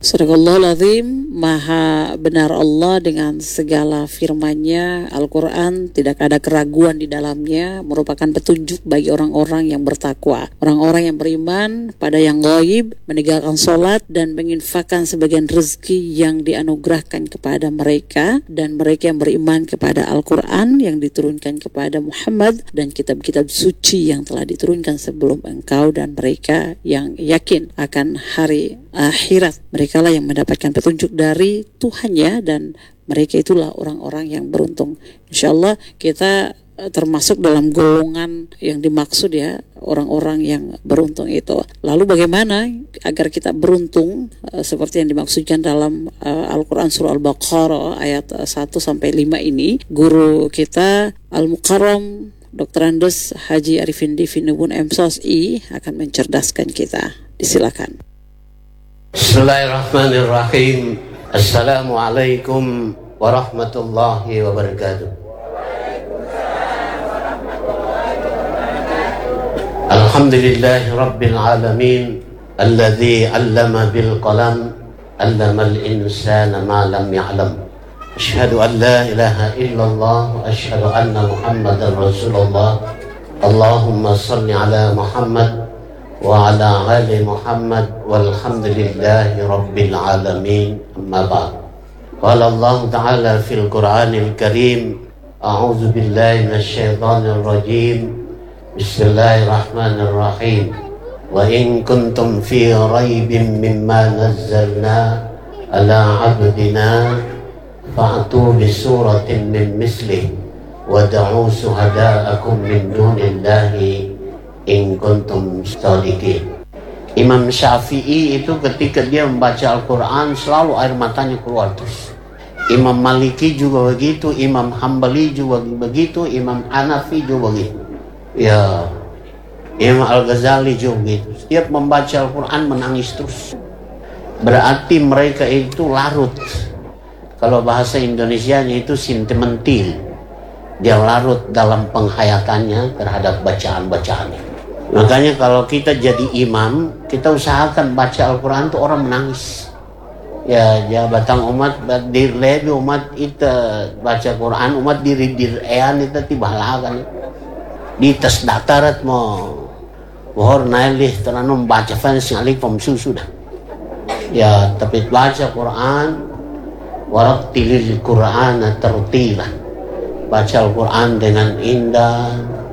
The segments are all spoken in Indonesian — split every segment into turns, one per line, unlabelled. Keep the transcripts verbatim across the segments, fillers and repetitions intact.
Sadaqallahul Azim, maha benar Allah dengan segala firman-Nya. Al-Quran tidak ada keraguan di dalamnya, merupakan petunjuk bagi orang-orang yang bertakwa, orang-orang yang beriman pada yang gaib, menegakkan sholat dan menginfakkan sebagian rezeki yang dianugerahkan kepada mereka, dan mereka yang beriman kepada Al-Quran yang diturunkan kepada Muhammad dan kitab-kitab suci yang telah diturunkan sebelum engkau, dan mereka yang yakin akan hari akhirat. Mereka lah yang mendapatkan petunjuk dari Tuhannya, dan mereka itulah orang-orang yang beruntung. InsyaAllah kita termasuk dalam golongan yang dimaksud ya, orang-orang yang beruntung itu. Lalu bagaimana agar kita beruntung uh, seperti yang dimaksudkan dalam uh, Al-Quran surah Al-Baqarah ayat uh, satu sampai lima ini? Guru kita Al-Mukarram Doktor Andes Haji Arifin Divinubun M Sos I akan mencerdaskan kita. Disilakan.
Bismillahirrahmanirrahim. Assalamualaikum warahmatullahi wabarakatuh. Alhamdulillahi rabbil alamin, alladzi 'allama bil qalam, 'allamal insana ma lam ya'lam. Asyhadu an la ilaha illallah wa asyhadu anna Muhammadar Rasulullah. Allahumma shalli ala Muhammad wa ala ali Muhammad walhamdulillahi rabbil alamin, amma ba'd. Qala Allah ta'ala fil Qur'anil Karim, a'udzu billahi minasy syaithanir rajim. Bismillahirrahmanirrahim. Wa in kuntum fi raibin mimma nazzalna ala 'abdina fa'tu bi suratin min mislihi wad'u shuhada'akum min dunillahi in kuntum shadiqin. Imam Syafi'i itu ketika dia membaca Al-Quran selalu air matanya keluar terus. Imam Maliki juga begitu, Imam Hambali juga begitu, Imam Hanafi juga begitu. Ya, Imam Al-Ghazali juga begitu. Setiap membaca Al-Quran menangis terus. Berarti mereka itu larut. Kalau bahasa Indonesianya itu sentimental. Dia larut dalam penghayatannya terhadap bacaan-bacaannya. Makanya kalau kita jadi imam, kita usahakan baca Al-Quran itu orang menangis. Ya, jabatan umat dirlebi umat itu baca Quran, umat diri direan itu tibalakan. Di tas datarat mau wahor nailih teranum baca fans ngalik pemsusu dah. Ya, tapi baca Quran, warattilil Qur'ana tartila. Baca Al-Quran dengan indah,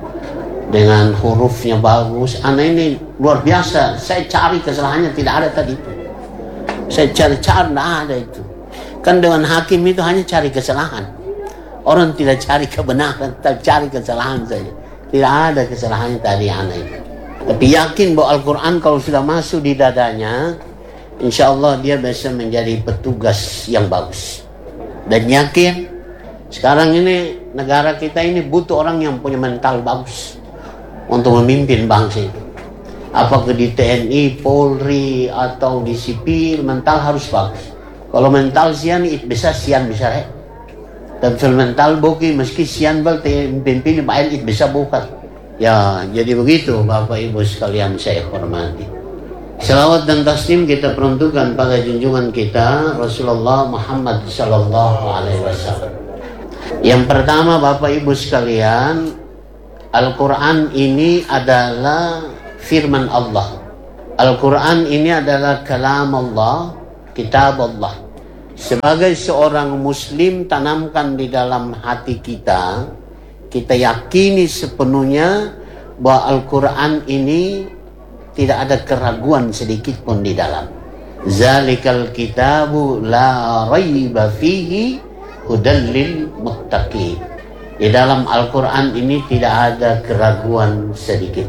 dengan hurufnya bagus. Anak ini luar biasa. Saya cari kesalahannya tidak ada tadi itu. Saya cari-cari tidak ada itu. Kan dengan hakim itu hanya cari kesalahan. Orang tidak cari kebenaran, tapi cari kesalahan saja. Tidak ada kesalahannya tadi anak itu. Tapi yakin bahwa Al-Quran kalau sudah masuk di dadanya, insya Allah dia bisa menjadi petugas yang bagus. Dan yakin sekarang ini negara kita ini butuh orang yang punya mental bagus untuk memimpin bangsa itu. Apakah di T N I, Polri atau di sipil, mental harus bagus. Kalau mental sian it bisa sian bisa rek. Dan fil mental boki meski sian bal pimpin baik it bisa bukan. Ya, jadi begitu Bapak Ibu sekalian saya hormati. Selawat dan taslim kita peruntukkan pada junjungan kita Rasulullah Muhammad sallallahu alaihi wasallam. Yang pertama Bapak Ibu sekalian, Al-Quran ini adalah firman Allah. Al-Quran ini adalah kalam Allah, kitab Allah. Sebagai seorang muslim, tanamkan di dalam hati kita, kita yakini sepenuhnya bahwa Al-Quran ini tidak ada keraguan sedikit pun di dalam. Zalikal kitabu la raiba fihi hudal lil muttaqin. Di dalam Al-Quran ini tidak ada keraguan sedikit.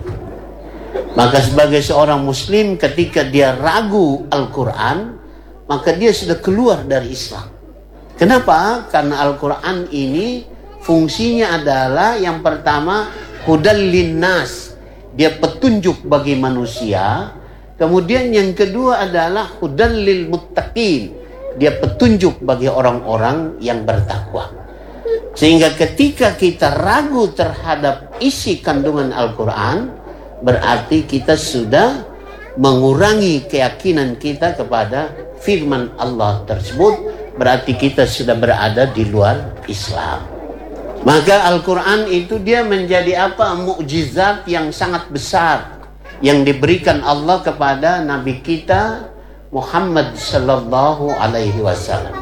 Maka sebagai seorang muslim ketika dia ragu Al-Quran, maka dia sudah keluar dari Islam. Kenapa? Karena Al-Quran ini fungsinya adalah yang pertama hudal linnas, dia petunjuk bagi manusia. Kemudian yang kedua adalah hudal lil muttaqin, dia petunjuk bagi orang-orang yang bertakwa. Sehingga ketika kita ragu terhadap isi kandungan Al-Quran, berarti kita sudah mengurangi keyakinan kita kepada firman Allah tersebut, berarti kita sudah berada di luar Islam. Maka Al-Quran itu dia menjadi apa? Mukjizat yang sangat besar yang diberikan Allah kepada Nabi kita Muhammad sallallahu alaihi wasallam.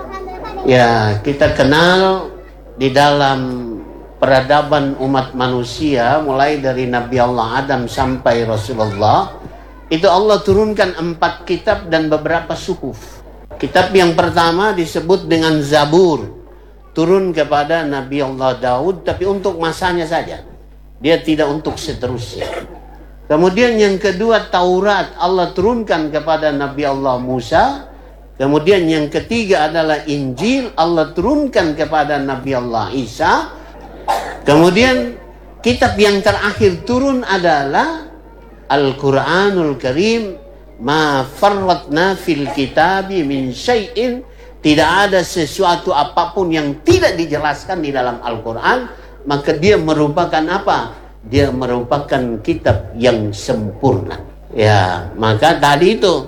Ya, kita kenal di dalam peradaban umat manusia, mulai dari Nabi Allah Adam sampai Rasulullah, itu Allah turunkan empat kitab dan beberapa suhuf. Kitab yang pertama disebut dengan Zabur, turun kepada Nabi Allah Daud, tapi untuk masanya saja, dia tidak untuk seterusnya. Kemudian yang kedua Taurat, Allah turunkan kepada Nabi Allah Musa. Kemudian yang ketiga adalah Injil, Allah turunkan kepada Nabi Allah Isa. Kemudian kitab yang terakhir turun adalah Al-Quranul Karim. Ma farratna fil kitabi min syai'in. Tidak ada sesuatu apapun yang tidak dijelaskan di dalam Al-Quran. Maka dia merupakan apa? Dia merupakan kitab yang sempurna. Ya, maka tadi itu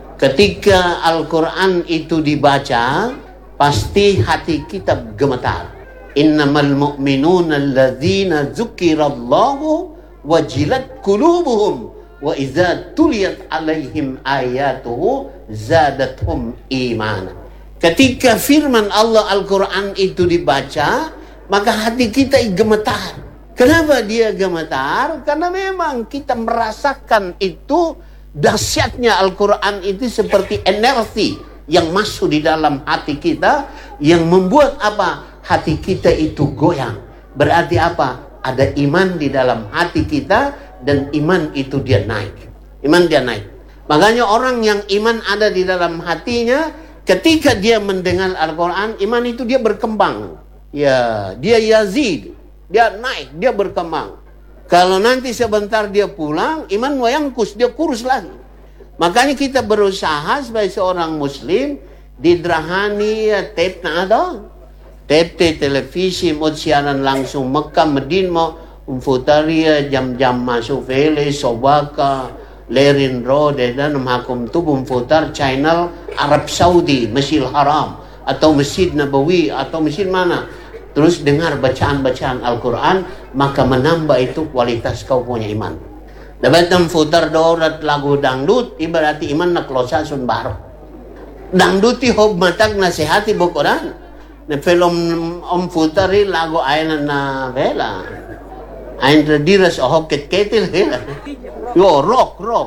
ketika Al-Quran itu dibaca, pasti hati kita gemetar. Innamal mu'minuna alladzina dzukirallahu wajilat qulubuhum wa idza tuliyat alaihim ayatuhu zadathum imana. Ketika firman Allah Al-Quran itu dibaca, maka hati kita gemetar. Kenapa dia gemetar? Karena memang kita merasakan itu dahsyatnya Al-Quran itu seperti energi yang masuk di dalam hati kita, yang membuat apa? Hati kita itu goyang. Berarti apa? Ada iman di dalam hati kita, dan iman itu dia naik. Iman dia naik. Makanya orang yang iman ada di dalam hatinya, ketika dia mendengar Al-Quran, iman itu dia berkembang. Ya, dia yazid, dia naik, dia berkembang. Kalau nanti sebentar dia pulang, iman wayangkus, dia kurus lagi. Makanya kita berusaha sebagai seorang muslim, didrahani tape na ada. Tape televisi mo siaran langsung Mekah, Medina, umfutaria jam-jam masuk vele, sobaka, Lerin Road dan menghakum tu memputar channel Arab Saudi, Masjidil Haram atau Masjid Nabawi atau masjid mana, terus dengar bacaan-bacaan Al-Quran, maka menambah itu kualitas kau punya iman. Dapat memputar dorat lagu dangdut, ibarat iman nak klosa sun baru. Dangdut ti hob matak nasihati bu Quran. Na film om putari lagu ayana na vela. Ain diras oh ket-ketil vela. Yo, rock, rock.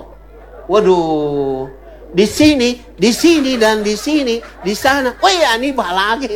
Waduh, di sini, di sini dan di sini, di sana. Oh ya, ini lagi.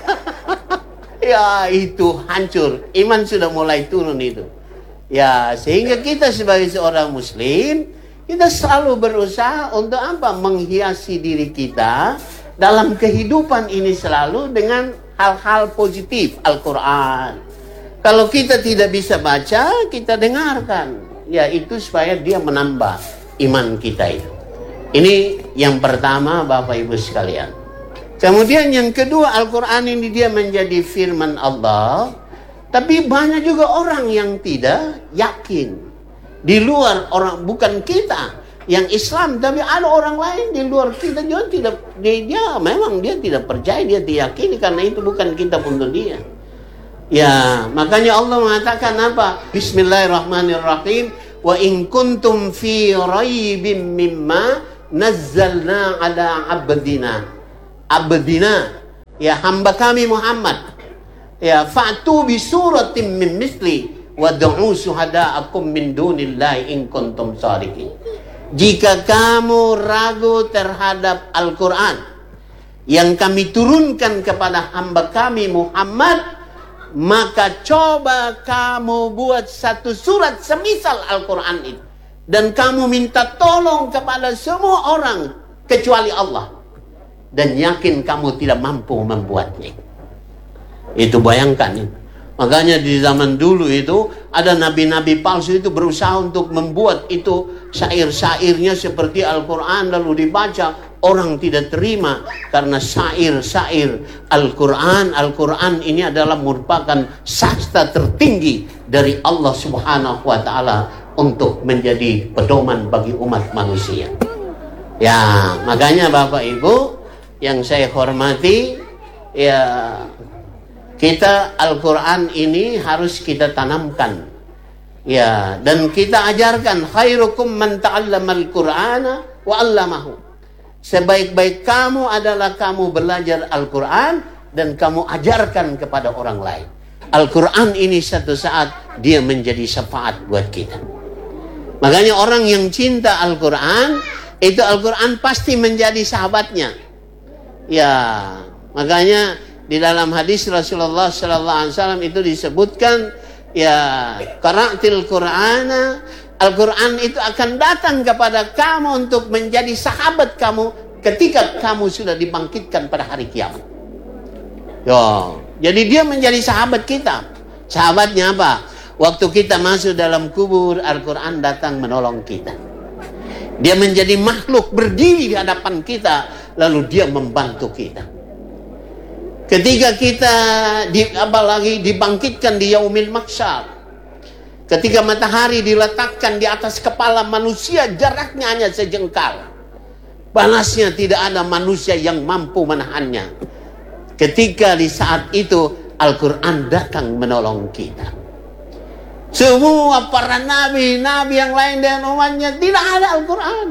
Ya, itu hancur. Iman sudah mulai turun itu. Ya, sehingga kita sebagai seorang muslim, kita selalu berusaha untuk apa? Menghiasi diri kita dalam kehidupan ini selalu dengan hal-hal positif Al-Quran. Kalau kita tidak bisa baca, kita dengarkan. Ya, itu supaya dia menambah iman kita itu. Ini yang pertama Bapak Ibu sekalian. Kemudian yang kedua, Al-Quran ini dia menjadi firman Allah. Tapi banyak juga orang yang tidak yakin. Di luar orang, bukan kita yang Islam, tapi ada orang lain di luar kita juga tidak, dia, dia memang dia tidak percaya, dia diyakini karena itu bukan kitab untuk dia. Ya, makanya Allah mengatakan apa? Bismillahirrahmanirrahim. Wa in kuntum fi raibim mimma nazzalna ala abdina. Abdina, ya hamba kami Muhammad. Ya, fa'tu bi suratin min misli wad'u syuhada'akum min dunillahi in kuntum shadiqin. Jika kamu ragu terhadap Al-Quran yang kami turunkan kepada hamba kami Muhammad, maka coba kamu buat satu surat semisal Al-Quran itu, dan kamu minta tolong kepada semua orang kecuali Allah, dan yakin kamu tidak mampu membuatnya. Itu bayangkan itu. Makanya di zaman dulu itu ada nabi-nabi palsu itu berusaha untuk membuat itu syair-syairnya seperti Al-Quran lalu dibaca. Orang tidak terima karena syair-syair Al-Quran. Al-Quran ini adalah merupakan sastra tertinggi dari Allah Subhanahu wa Ta'ala untuk menjadi pedoman bagi umat manusia. Ya, makanya Bapak Ibu, yang saya hormati, ya kita Al-Quran ini harus kita tanamkan, ya, dan kita ajarkan. Khairukum man ta'allamal Qur'ana wa 'allamahu. Sebaik-baik kamu adalah kamu belajar Al-Quran dan kamu ajarkan kepada orang lain. Al-Quran ini satu saat dia menjadi syafaat buat kita. Makanya orang yang cinta Al-Quran, itu Al-Quran pasti menjadi sahabatnya. Ya, makanya di dalam hadis Rasulullah Sallallahu Alaihi Wasallam itu disebutkan, ya, qara'til Qur'ana, Al-Quran itu akan datang kepada kamu untuk menjadi sahabat kamu ketika kamu sudah dibangkitkan pada hari kiamat. Ya, jadi dia menjadi sahabat kita. Sahabatnya apa? Waktu kita masuk dalam kubur, Al-Quran datang menolong kita. Dia menjadi makhluk berdiri di hadapan kita, lalu dia membantu kita. Ketika kita di, apalagi dibangkitkan di yaumil mahsyar, ketika matahari diletakkan di atas kepala manusia, jaraknya hanya sejengkal, panasnya tidak ada manusia yang mampu menahannya. Ketika di saat itu Al-Quran datang menolong kita. Semua para nabi, nabi yang lain dan umatnya tidak ada Al-Quran.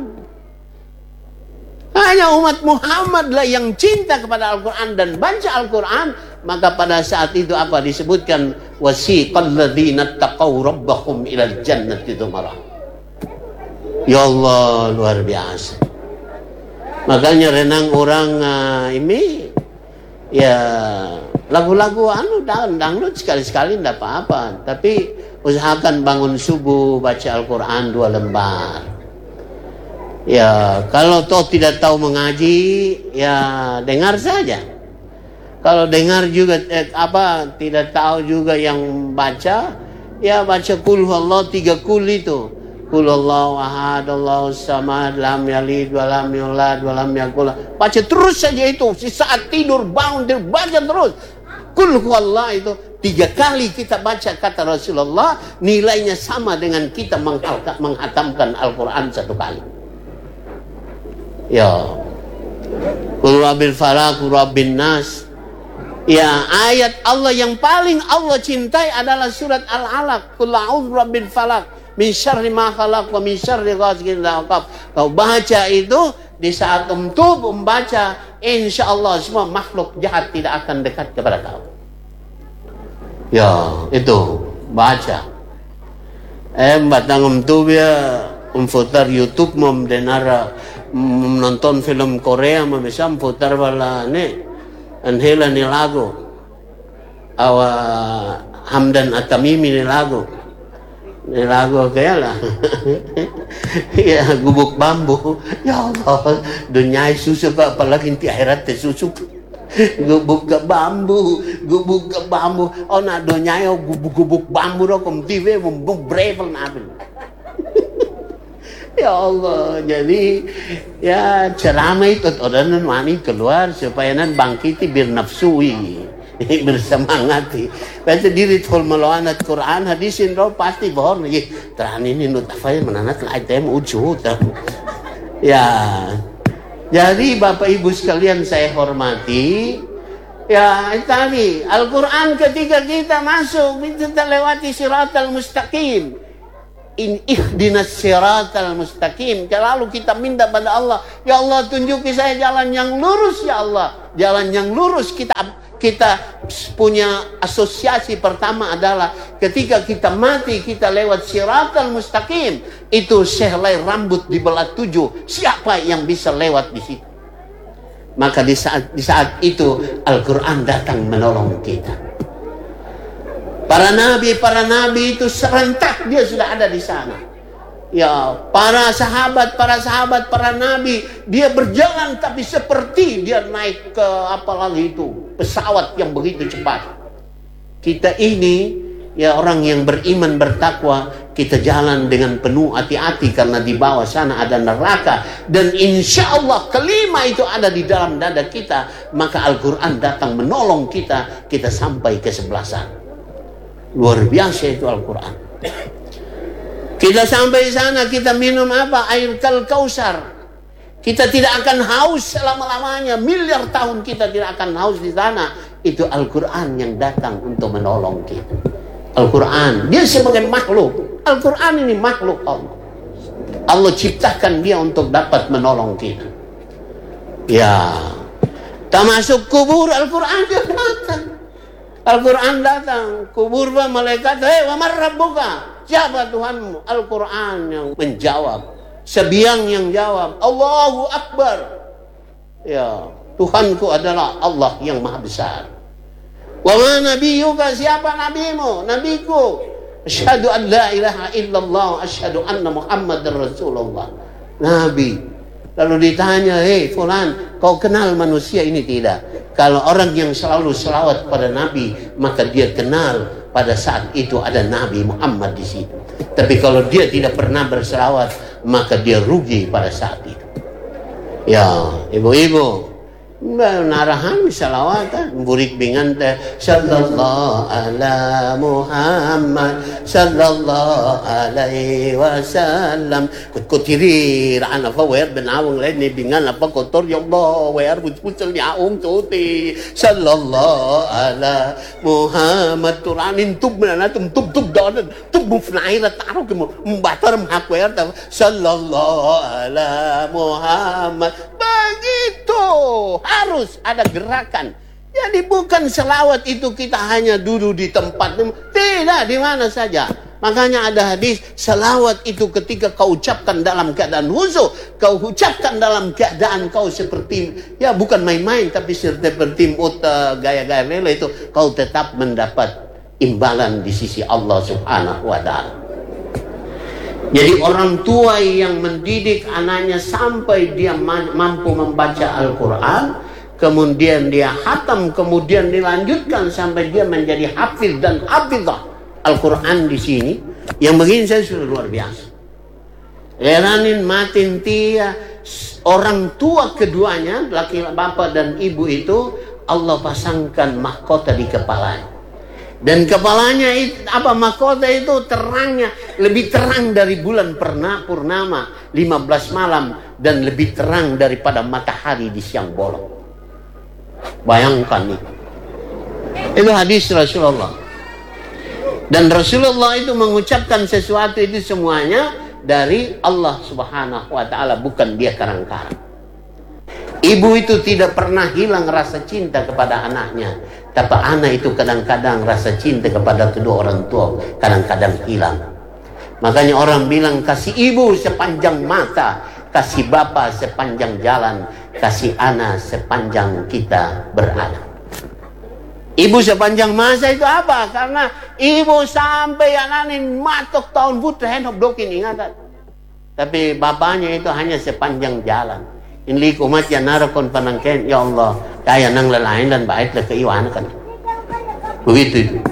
Hanya umat Muhammad lah yang cinta kepada Al-Quran dan baca Al-Quran. Maka pada saat itu apa disebutkan? Wasiqal ladzina taqaw rabbahum ilal jannati dzumara. Ya Allah, luar biasa. Makanya renang orang uh, ini, ya, lagu-lagu anu dangdut sekali-sekali tidak apa-apa, tapi usahakan bangun subuh baca Al-Quran dua lembar. Ya, kalau toh tidak tahu mengaji, ya dengar saja. Kalau dengar juga eh, apa tidak tahu juga yang baca, ya baca kul huwallahu tiga kul itu. Kul huwallahu ahad, Allahus samad, lam yalid wa lam yulad wa lam yakul. Baca terus saja itu. Si saat tidur bangun tidur, baca terus. Kul huwallahu itu tiga kali kita baca, kata Rasulullah, nilainya sama dengan kita menghatamkan Al-Quran satu kali. Ya, Qul rabbil falaq, rabbin nas. Ya, ayat Allah yang paling Allah cintai adalah surat Al-Alaq. Qul a'udzu birabbil falaq min syarri ma khalaq wa min syarri ghasiqin idza waqab. Kau baca itu di saat umtub membaca, insyaallah semua makhluk jahat tidak akan dekat kepada kau. Ya, itu baca. Eh, batang umtub ya umputar YouTube memdengar menonton film Korea memisa putar wala ne anhela ni lagu awa Hamdan At-Tamimi ni lagu ni lagu kaya lah. Ya, gubuk bambu, ya Allah, dunia susu pak, apalagi di akhirat susu. Gubuk ke bambu, gubuk ke bambu, oh na dunia yo gubuk-gubuk bambu ro kum tive membuk brevel nabil. Ya Allah, jadi ya ceramah itu orang wani keluar supaya nan bangkiti bir nafsui, bersemangati. Baca diri tol melawan Al-Quran hadisin roh pasti bohong lagi. Terang ini nutafai menanat lah item ujud. Ya, jadi Bapak Ibu sekalian saya hormati. Ya tadi Al-Quran ketika kita masuk kita lewati siratal mustaqim. In ihdinas siratal mustaqim. Lalu kita minta pada Allah, ya Allah tunjuki saya jalan yang lurus ya Allah. Jalan yang lurus. Kita kita punya asosiasi pertama adalah ketika kita mati kita lewat siratal mustaqim. Itu sehelai rambut dibelah tujuh. Siapa yang bisa lewat di situ? Maka di saat di saat itu Al-Quran datang menolong kita. Para nabi, para nabi itu serentak dia sudah ada di sana. Ya, para sahabat, para sahabat, para nabi, dia berjalan tapi seperti dia naik ke apalagi itu, pesawat yang begitu cepat. Kita ini ya orang yang beriman bertakwa, kita jalan dengan penuh hati-hati karena di bawah sana ada neraka dan insya Allah kelima itu ada di dalam dada kita. Maka Al-Quran datang menolong kita, kita sampai ke sebelah sana. Luar biasa itu Al-Quran. Kita sampai sana, kita minum apa? Air Kal Kausar. Kita tidak akan haus selama-lamanya, miliar tahun kita tidak akan haus di sana. Itu Al-Quran yang datang untuk menolong kita. Al-Quran, dia sebagai makhluk. Al-Quran ini makhluk Allah. Allah ciptakan dia untuk dapat menolong kita. Ya, termasuk kubur, Al-Quran dia datang. Al-Quran datang, kubur malaikat, hei, wa man rabbuka? Siapa Tuhanmu? Al-Quran yang menjawab. Sebiang yang jawab, Allahu Akbar. Ya, Tuhanku adalah Allah yang maha besar. Wa ma nabiyyuka, siapa nabimu? Nabiku, asyhadu an la ilaha illallah, asyhadu anna Muhammadar Rasulullah. Nabi. Lalu ditanya, hei fulan, kau kenal manusia ini? Tidak. Kalau orang yang selalu selawat pada Nabi, maka dia kenal pada saat itu ada Nabi Muhammad di situ. Tapi kalau dia tidak pernah berselawat, maka dia rugi pada saat itu. Ya, ibu-ibu, narahan salawatan burik bingan teh sallallahu ala Muhammad sallallahu alaihi wasallam kut kutiri ana fa wer benawang lain ni bingan apa kotor ya Allah wer pucul ya um tuti sallallahu ala Muhammad turanin tub na tum tub tub don tub mufnai la taruh ke membatar hak wer sallallahu ala Muhammad begitu. Harus ada gerakan. Jadi bukan selawat itu kita hanya duduk di tempat. Tidak, di mana saja. Makanya ada hadis, selawat itu ketika kau ucapkan dalam keadaan khusyuk, kau ucapkan dalam keadaan kau seperti, ya bukan main-main, tapi seperti uh, gaya-gaya lele itu, kau tetap mendapat imbalan di sisi Allah Subhanahu wa Ta'ala. Jadi orang tua yang mendidik anaknya sampai dia mampu membaca Al-Quran, kemudian dia khatam, kemudian dilanjutkan sampai dia menjadi hafiz dan hafizah Al-Quran di sini, yang begini saya sudah luar biasa. Leranin matin tia orang tua keduanya, laki bapak dan ibu itu Allah pasangkan mahkota di kepalanya. Dan kepalanya itu, apa mahkota itu terangnya lebih terang dari bulan purnama lima belas malam dan lebih terang daripada matahari di siang bolong. Bayangkan itu. Itu hadis Rasulullah. Dan Rasulullah itu mengucapkan sesuatu itu semuanya dari Allah Subhanahu wa Ta'ala, bukan dia karang-karang. Ibu itu tidak pernah hilang rasa cinta kepada anaknya. Tapi anak itu kadang-kadang rasa cinta kepada kedua orang tua kadang-kadang hilang. Makanya orang bilang kasih ibu sepanjang mata, kasih bapa sepanjang jalan, kasih anak sepanjang kita berada. Ibu sepanjang masa itu apa? Karena ibu sampai ananin matok tahun putra henok dokin ingatan. Tapi bapaknya itu hanya sepanjang jalan. Inli kumat ya narakon panangken, ya Allah, kaya nang lalain dan baik le keiwan kan. Begitu itu.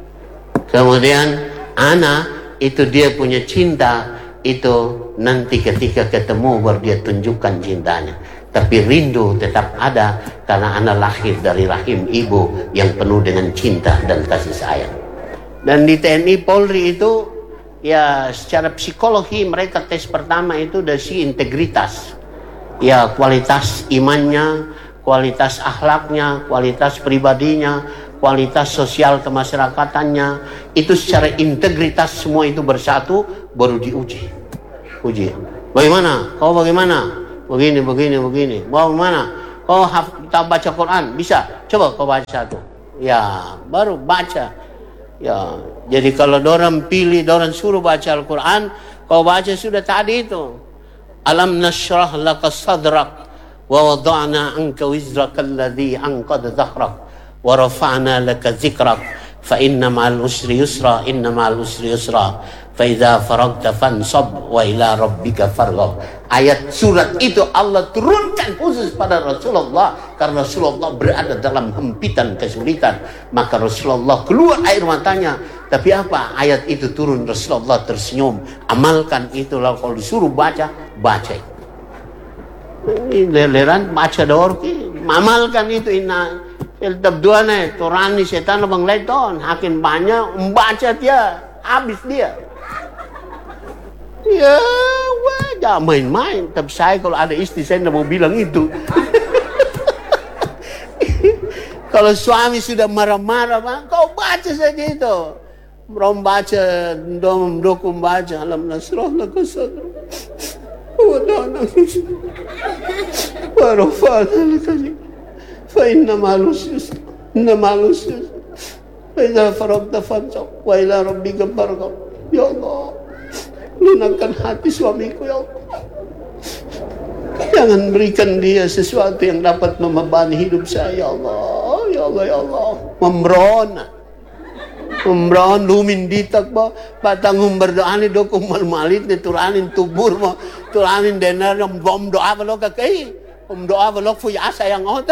Kemudian anak itu dia punya cinta itu nanti ketika ketemu baru dia tunjukkan cintanya. Tapi rindu tetap ada karena anak lahir dari rahim ibu yang penuh dengan cinta dan kasih sayang. Dan di T N I Polri itu ya secara psikologi mereka tes pertama itu dari si integritas. Ya kualitas imannya, kualitas akhlaknya, kualitas pribadinya, kualitas sosial kemasyarakatannya, itu secara integritas semua itu bersatu baru diuji. Uji. Bagaimana? Kau bagaimana? Begini, begini, begini. Bagaimana? Kau tak baca Quran? Bisa. Coba kau baca tuh. Ya, baru baca. Ya, jadi kalau dorang pilih, dorang suruh baca Al-Quran, kau baca sudah tadi itu. Alam nashrah laka sadrak wa wada'na anka wizraka alladhi anqadha dhahrak wa rafa'na laka zikrak fa inna ma'al usri yusra inna ma'al usri yusra fa idza faragta fansab wa ila rabbika farghab. Ayat surat itu Allah turunkan khusus pada Rasulullah karena Rasulullah berada dalam hempitan kesulitan, maka Rasulullah keluar air matanya. Tapi apa? Ayat itu turun, Rasulullah tersenyum. Amalkan itu lah, kalau disuruh baca, baca. Ini leran baca dor ki, amalkan itu inna el tabduane torani setan bang leton, hakin banyak membaca dia, habis dia. Ya, wah, jangan main-main. Tapi saya kalau ada istri, saya tidak mau bilang itu. Kalau suami sudah marah-marah, kau baca saja itu. Rom baca, dom dokum baca, alam nasrah laka sadru. Wadana. Warafa'na laka zikra. Fa inna ma'al usri yusra. Inna ma'al usri yusra. Fa idza faragta fansab wa ila rabbika farghab. Ya Allah, lunakkan hati suamiku ya Allah. Jangan berikan dia sesuatu yang dapat membebani hidup saya ya Allah. Ya Allah, ya Allah. Membrona. Membron lumin ditak ba patangum berdoani dokum mal malit ni turanin tubur mo turanin denar yang bom doa balok kakai om doa balok fu ya sayang ota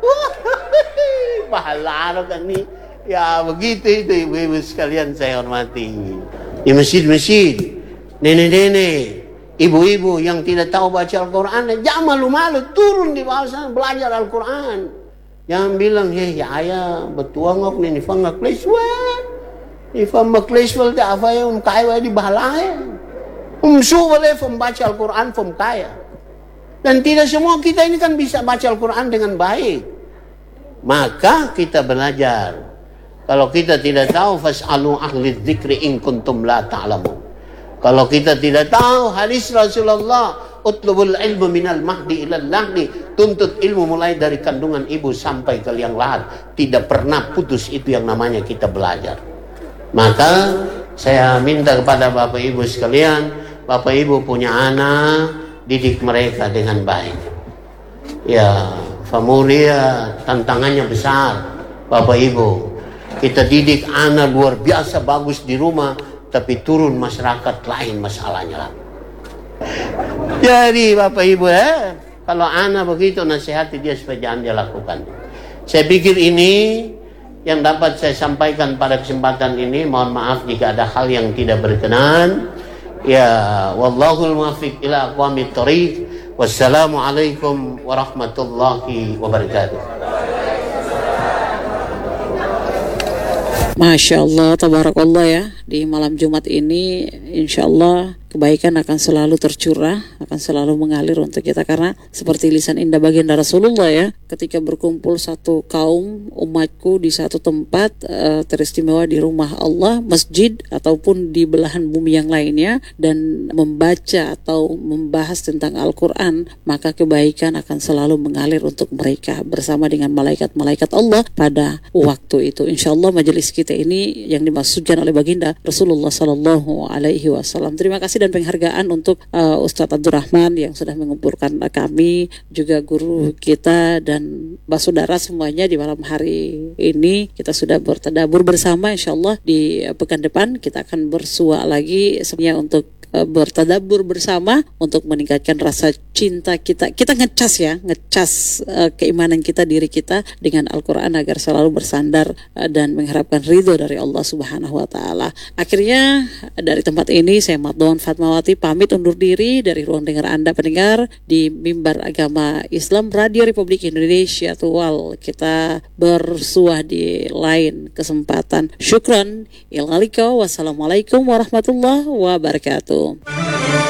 pahala kan ni ya begitu itu ibu-ibu sekalian saya hormati di masjid-masjid nenek-nenek ibu-ibu yang tidak tahu baca Al-Quran jangan malu-malu turun di bawah sana belajar Al-Quran jangan bilang hei ya ayah betuangok ni nifangak leswa Ifam makleswal ta afay um kaya di bahalaya. Um suwale fam baca Al-Quran fam kaya. Dan tidak semua kita ini kan bisa baca Al-Quran dengan baik. Maka kita belajar. Kalau kita tidak tahu fas'alu ahli dzikri in kuntum la ta'lamun. Kalau kita tidak tahu hadis Rasulullah utlubul ilmu minal mahdi ilal lahdi, tuntut ilmu mulai dari kandungan ibu sampai ke liang lahat. Tidak pernah putus itu yang namanya kita belajar. Maka saya minta kepada Bapak Ibu sekalian, Bapak Ibu punya anak, didik mereka dengan baik. Ya, familia tantangannya besar, Bapak Ibu. Kita didik anak luar biasa bagus di rumah, tapi turun masyarakat lain masalahnya. Jadi Bapak Ibu ya, kalau anak begitu nasihati dia supaya jangan dia lakukan. Saya pikir ini yang dapat saya sampaikan pada kesempatan ini. Mohon maaf jika ada hal yang tidak berkenan. Ya, wallahul muwaffiq ila aqwamit thoriq. Wassalamualaikum warahmatullahi wabarakatuh.
Masya Allah, tabarakallah ya. Di malam Jumat ini insya Allah kebaikan akan selalu tercurah, akan selalu mengalir untuk kita. Karena seperti lisan indah baginda Rasulullah ya, ketika berkumpul satu kaum umatku di satu tempat uh, teristimewa di rumah Allah, masjid ataupun di belahan bumi yang lainnya, dan membaca atau membahas tentang Al-Quran, maka kebaikan akan selalu mengalir untuk mereka bersama dengan malaikat-malaikat Allah pada waktu itu. Insya Allah majelis kita ini yang dimaksudkan oleh baginda Rasulullah Sallallahu Alaihi Wasallam. Terima kasih dan penghargaan untuk uh, Ustadz Abdurrahman yang sudah mengumpulkan kami, juga guru kita dan saudara semuanya di malam hari ini. Kita sudah bertadabur bersama, insya Allah di pekan depan kita akan bersua lagi semuanya untuk bertadabur bersama untuk meningkatkan rasa cinta kita. Kita ngecas ya, ngecas uh, keimanan kita, diri kita dengan Al-Quran agar selalu bersandar uh, dan mengharapkan ridho dari Allah Subhanahu Wa Taala. Akhirnya dari tempat ini saya Madon Fatmawati pamit undur diri dari ruang dengar Anda pendengar di Mimbar Agama Islam Radio Republik Indonesia Tuwal. Kita bersuah di lain kesempatan. Syukran. Ilaika. Wassalamualaikum warahmatullahi wabarakatuh.